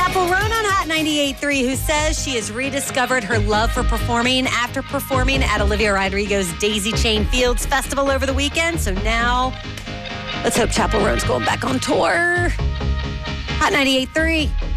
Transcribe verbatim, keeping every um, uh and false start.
Chapel Roan on Hot ninety-eight point three, who says she has rediscovered her love for performing after performing at Olivia Rodrigo's Daisy Chain Fields Festival over the weekend. So now, let's hope Chapel Roan's going back on tour. Hot ninety-eight point three.